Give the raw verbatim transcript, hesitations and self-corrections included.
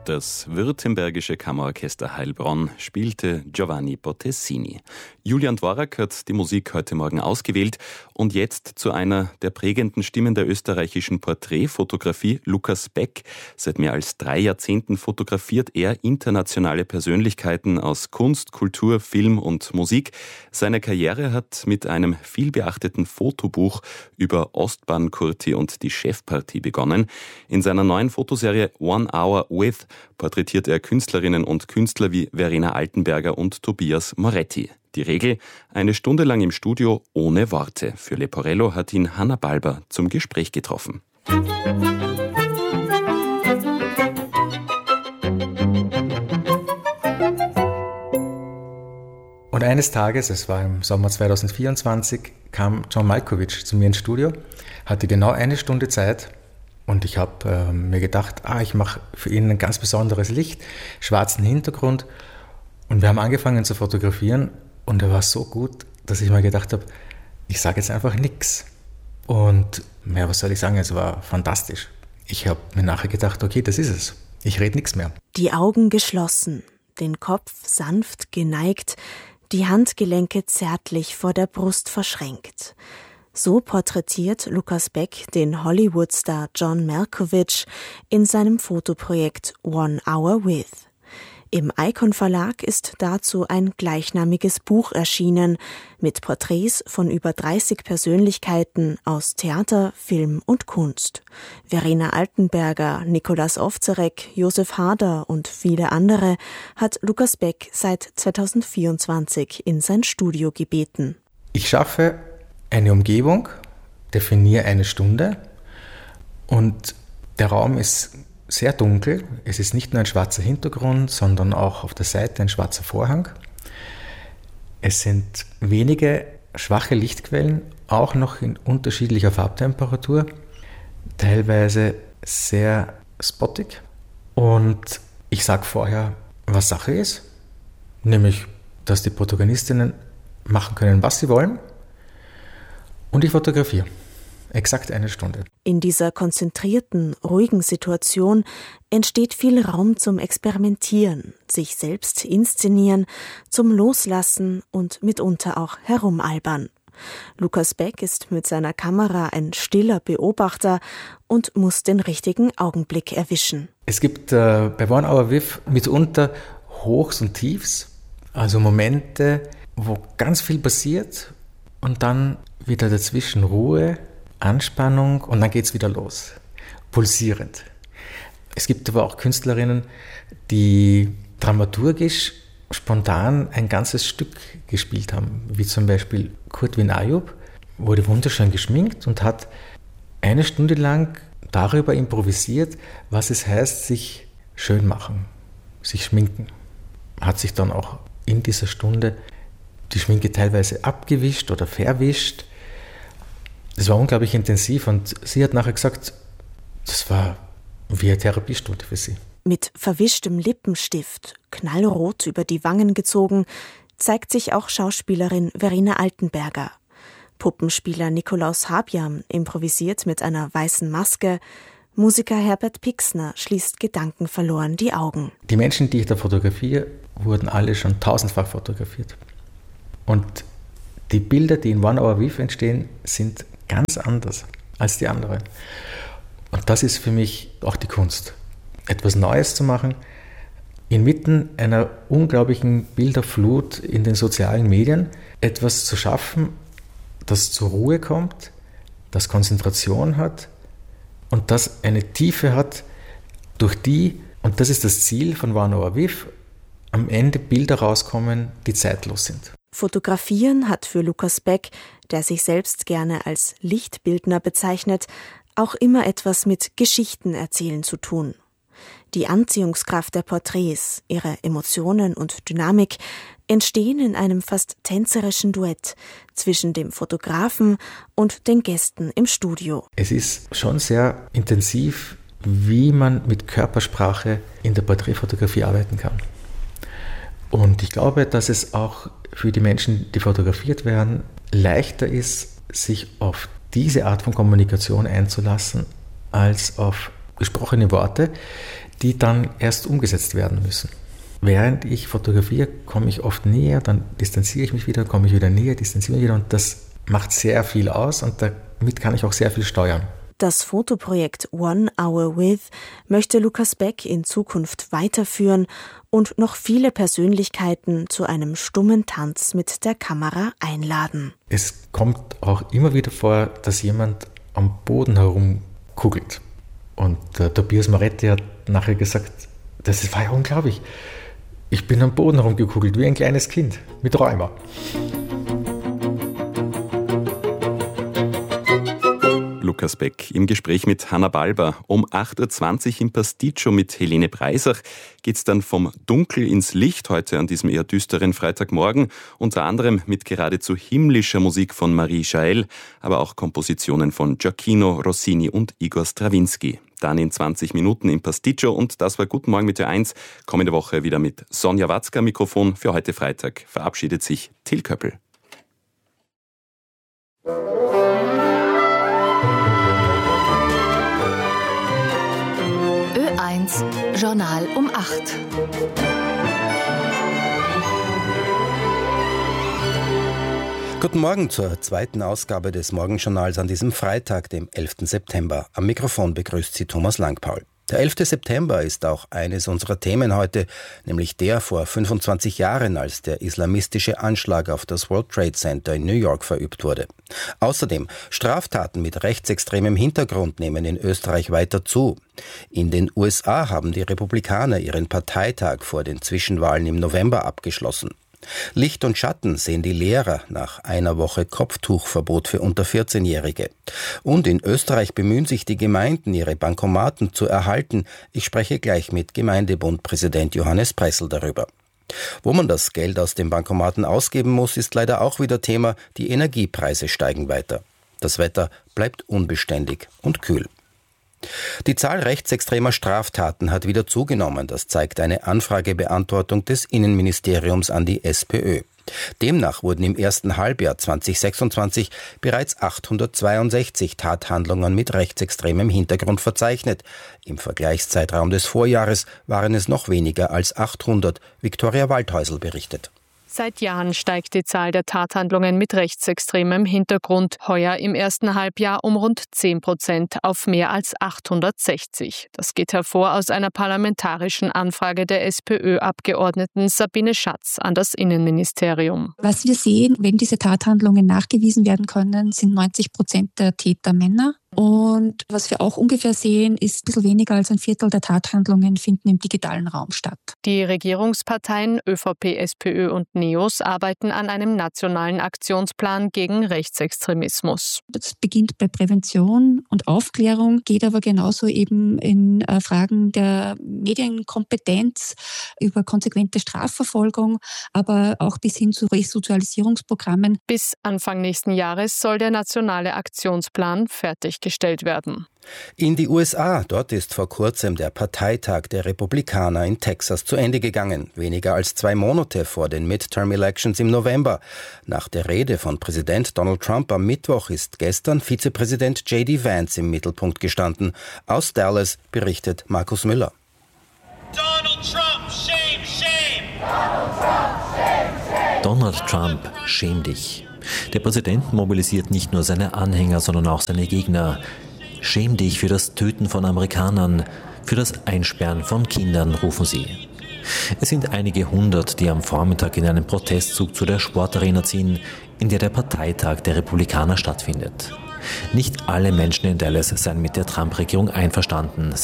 Das Württembergische Kammerorchester Heilbronn spielte Giovanni Bottesini. Julian Dvorak hat die Musik heute Morgen ausgewählt und jetzt zu einer der prägenden Stimmen der österreichischen Porträtfotografie, Lukas Beck. Seit mehr als drei Jahrzehnten fotografiert er internationale Persönlichkeiten aus Kunst, Kultur, Film und Musik. Seine Karriere hat mit einem vielbeachteten Fotobuch über Ostbahn Kurti und die Chefpartie begonnen. In seiner neuen Fotoserie One Hour With porträtiert er Künstlerinnen und Künstler wie Verena Altenberger und Tobias Moretti. Die Regel: eine Stunde lang im Studio ohne Worte. Für Leporello hat ihn Hanna Balber zum Gespräch getroffen. Und eines Tages, es war im Sommer zweitausendvierundzwanzig, kam John Malkovich zu mir ins Studio, hatte genau eine Stunde Zeit. Und ich habe äh, mir gedacht, ah, ich mache für ihn ein ganz besonderes Licht, schwarzen Hintergrund. Und wir haben angefangen zu fotografieren und er war so gut, dass ich mir gedacht habe, ich sage jetzt einfach nichts. Und ja, was soll ich sagen, es war fantastisch. Ich habe mir nachher gedacht, okay, das ist es. Ich rede nichts mehr. Die Augen geschlossen, den Kopf sanft geneigt, die Handgelenke zärtlich vor der Brust verschränkt. So porträtiert Lukas Beck den Hollywood-Star John Malkovich in seinem Fotoprojekt One Hour With. Im Icon Verlag ist dazu ein gleichnamiges Buch erschienen mit Porträts von über dreißig Persönlichkeiten aus Theater, Film und Kunst. Verena Altenberger, Nikolaus Ovzarek, Josef Hader und viele andere hat Lukas Beck seit zweitausendvierundzwanzig in sein Studio gebeten. Ich schaffe eine Umgebung, definiere eine Stunde und der Raum ist sehr dunkel. Es ist nicht nur ein schwarzer Hintergrund, sondern auch auf der Seite ein schwarzer Vorhang. Es sind wenige schwache Lichtquellen, auch noch in unterschiedlicher Farbtemperatur, teilweise sehr spottig. Und ich sage vorher, was Sache ist, nämlich, dass die Protagonistinnen machen können, was sie wollen. Und ich fotografiere. Exakt eine Stunde. In dieser konzentrierten, ruhigen Situation entsteht viel Raum zum Experimentieren, sich selbst inszenieren, zum Loslassen und mitunter auch herumalbern. Lukas Beck ist mit seiner Kamera ein stiller Beobachter und muss den richtigen Augenblick erwischen. Es gibt äh, bei One Hour With mitunter Hochs und Tiefs, also Momente, wo ganz viel passiert und dann wieder dazwischen Ruhe, Anspannung und dann geht es wieder los. Pulsierend. Es gibt aber auch Künstlerinnen, die dramaturgisch spontan ein ganzes Stück gespielt haben, wie zum Beispiel Kurt Win Ayub, wurde wunderschön geschminkt und hat eine Stunde lang darüber improvisiert, was es heißt, sich schön machen, sich schminken. Hat sich dann auch in dieser Stunde die Schminke teilweise abgewischt oder verwischt. Das war unglaublich intensiv und sie hat nachher gesagt, das war wie eine Therapiestunde für sie. Mit verwischtem Lippenstift, knallrot über die Wangen gezogen, zeigt sich auch Schauspielerin Verena Altenberger. Puppenspieler Nikolaus Habjam improvisiert mit einer weißen Maske. Musiker Herbert Pixner schließt gedankenverloren die Augen. Die Menschen, die ich da fotografiere, wurden alle schon tausendfach fotografiert. Und die Bilder, die in One Hour With entstehen, sind ganz anders als die anderen. Und das ist für mich auch die Kunst. Etwas Neues zu machen, inmitten einer unglaublichen Bilderflut in den sozialen Medien, etwas zu schaffen, das zur Ruhe kommt, das Konzentration hat und das eine Tiefe hat, durch die, und das ist das Ziel von One Hour With, am Ende Bilder rauskommen, die zeitlos sind. Fotografieren hat für Lukas Beck, der sich selbst gerne als Lichtbildner bezeichnet, auch immer etwas mit Geschichten erzählen zu tun. Die Anziehungskraft der Porträts, ihre Emotionen und Dynamik entstehen in einem fast tänzerischen Duett zwischen dem Fotografen und den Gästen im Studio. Es ist schon sehr intensiv, wie man mit Körpersprache in der Porträtfotografie arbeiten kann. Und ich glaube, dass es auch für die Menschen, die fotografiert werden, leichter ist, sich auf diese Art von Kommunikation einzulassen, als auf gesprochene Worte, die dann erst umgesetzt werden müssen. Während ich fotografiere, komme ich oft näher, dann distanziere ich mich wieder, komme ich wieder näher, distanziere mich wieder und das macht sehr viel aus und damit kann ich auch sehr viel steuern. Das Fotoprojekt One Hour With möchte Lukas Beck in Zukunft weiterführen und noch viele Persönlichkeiten zu einem stummen Tanz mit der Kamera einladen. Es kommt auch immer wieder vor, dass jemand am Boden herumkugelt. Und äh, Tobias Moretti hat nachher gesagt, das war ja unglaublich. Ich bin am Boden herumgekugelt, wie ein kleines Kind mit Rheuma. Lukas Beck im Gespräch mit Hanna Balber. Um acht Uhr zwanzig im Pasticcio mit Helene Breisach geht's dann vom Dunkel ins Licht heute an diesem eher düsteren Freitagmorgen. Unter anderem mit geradezu himmlischer Musik von Marie Chael, aber auch Kompositionen von Gioacchino Rossini und Igor Strawinski. Dann in zwanzig Minuten im Pasticcio und das war Guten Morgen mit Ö eins. Kommende Woche wieder mit Sonja Watzka Mikrofon. Für heute Freitag verabschiedet sich Till Köppel. Ö eins Journal um acht. Guten Morgen zur zweiten Ausgabe des Morgenjournals an diesem Freitag, dem elften September. Am Mikrofon begrüßt Sie Thomas Langpaul. Der elfte September ist auch eines unserer Themen heute, nämlich der vor fünfundzwanzig Jahren, als der islamistische Anschlag auf das World Trade Center in New York verübt wurde. Außerdem, Straftaten mit rechtsextremem Hintergrund nehmen in Österreich weiter zu. In den U S A haben die Republikaner ihren Parteitag vor den Zwischenwahlen im November abgeschlossen. Licht und Schatten sehen die Lehrer nach einer Woche Kopftuchverbot für unter vierzehnjährige. Und in Österreich bemühen sich die Gemeinden, ihre Bankomaten zu erhalten. Ich spreche gleich mit Gemeindebundpräsident Johannes Pressl darüber. Wo man das Geld aus den Bankomaten ausgeben muss, ist leider auch wieder Thema. Die Energiepreise steigen weiter. Das Wetter bleibt unbeständig und kühl. Die Zahl rechtsextremer Straftaten hat wieder zugenommen. Das zeigt eine Anfragebeantwortung des Innenministeriums an die SPÖ. Demnach wurden im ersten Halbjahr zweitausendsechsundzwanzig bereits achthundertzweiundsechzig Tathandlungen mit rechtsextremem Hintergrund verzeichnet. Im Vergleichszeitraum des Vorjahres waren es noch weniger als achthundert. Viktoria Waldhäusl berichtet. Seit Jahren steigt die Zahl der Tathandlungen mit rechtsextremem Hintergrund. Heuer im ersten Halbjahr um rund zehn Prozent auf mehr als achthundertsechzig. Das geht hervor aus einer parlamentarischen Anfrage der SPÖ-Abgeordneten Sabine Schatz an das Innenministerium. Was wir sehen, wenn diese Tathandlungen nachgewiesen werden können, sind neunzig Prozent der Täter Männer. Und was wir auch ungefähr sehen, ist ein bisschen weniger als ein Viertel der Tathandlungen finden im digitalen Raum statt. Die Regierungsparteien ÖVP, SPÖ und NEOS arbeiten an einem nationalen Aktionsplan gegen Rechtsextremismus. Das beginnt bei Prävention und Aufklärung, geht aber genauso eben in Fragen der Medienkompetenz über konsequente Strafverfolgung, aber auch bis hin zu Resozialisierungsprogrammen. Bis Anfang nächsten Jahres soll der nationale Aktionsplan fertiggestellt werden. In die U S A, dort ist vor kurzem der Parteitag der Republikaner in Texas zu Ende gegangen, weniger als zwei Monate vor den Midterm-Elections im November. Nach der Rede von Präsident Donald Trump am Mittwoch ist gestern Vizepräsident J D Vance im Mittelpunkt gestanden. Aus Dallas berichtet Markus Müller. Donald Trump, shame, shame! Donald Trump, shame, shame! Donald Trump, schäm dich. Der Präsident mobilisiert nicht nur seine Anhänger, sondern auch seine Gegner. Schäm dich für das Töten von Amerikanern, für das Einsperren von Kindern, rufen sie. Es sind einige hundert, die am Vormittag in einen Protestzug zu der Sportarena ziehen, in der der Parteitag der Republikaner stattfindet. Nicht alle Menschen in Dallas seien mit der Trump-Regierung einverstanden,